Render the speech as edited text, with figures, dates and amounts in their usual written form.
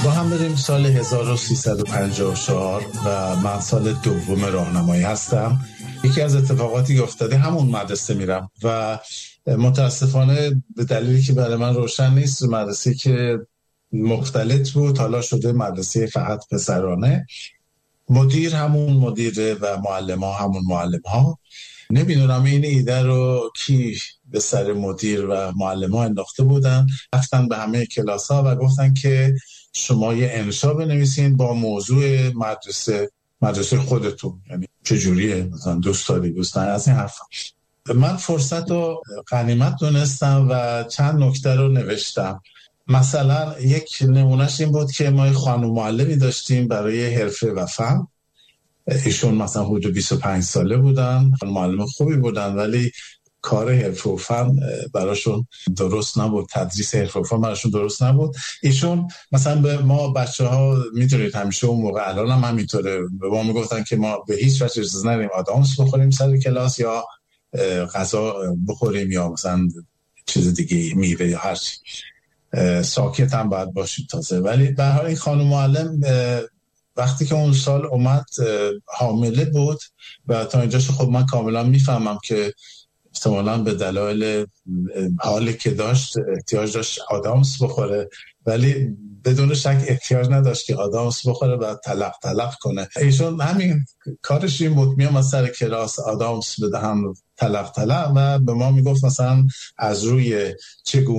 با هم بریم سال 1354 و من سال دوم راهنمایی هستم. یکی از اتفاقاتی که افتاده همون مدرسه میرم و متاسفانه به دلیلی که برای من روشن نیست، مدرسه که مختلط بود حالا شده مدرسه فقط پسرانه، مدیر همون مدیره و معلم ها همون معلم ها. نمیدونم این ایده رو کی به سر مدیر و معلم ها انداخته بودن. رفتن به همه کلاس ها و گفتن که شما یه انشا بنویسین با موضوع مدرسه خودتون، یعنی چجوریه، مثلا دوست داری دوستان، از این حرفا. من فرصت رو غنیمت دونستم و چند نکته رو نوشتم. مثلا یک نمونهش این بود که ما خانم معلمی داشتیم برای حرفه و فن. ایشون مثلا حدود 25 ساله بودن، معلم خوبی بودن، ولی کار حرفه و فن براشون درست نبود، تدریس حرفه و فن براشون درست نبود. ایشون مثلا به ما بچه‌ها میدونید همیشه اون موقع، الان هم همینطوره، به ما میگفتن که ما به هیچ وجه اجازه نداریم آدامس بخوریم سر کلاس یا غذا بخوریم یا مثلا چیز دیگه، میوه یا هر چی، ساکت هم باید باشیم تازه. ولی به هر حال این خانم معلم وقتی که اون سال اومد حامله بود و تا اینجاش خب من کاملا میفهمم که احتمالاً به دلایل حالی که داشت احتیاج داشت آدامس بخوره، ولی بدون شک احتیاج نداشت که آدامس بخوره و تلق کنه. ایشون همین کارش این بود، میام از سر کلاس آدامس بدهم تلق و به ما میگفت مثلا از روی چگونه